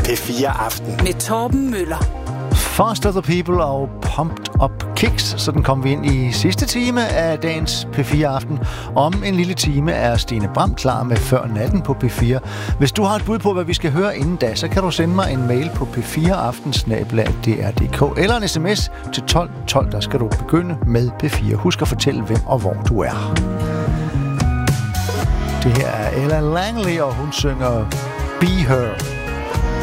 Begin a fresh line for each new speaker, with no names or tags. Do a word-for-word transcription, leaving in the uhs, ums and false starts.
P fire Aften
med Torben Møller.
Faster the People og Pumped Up Kicks. Sådan kom vi ind i sidste time af dagens P fire Aften. Om en lille time er Stine Bram klar med Før Natten på P fire. Hvis du har et bud på, hvad vi skal høre inden da, så kan du sende mig en mail på p fire aften snabel-a d r punktum d k eller en sms til tolv tolv. Der skal du begynde med P fire. Husk at fortælle, hvem og hvor du er. Det her er Ella Langley, og hun synger Be Her.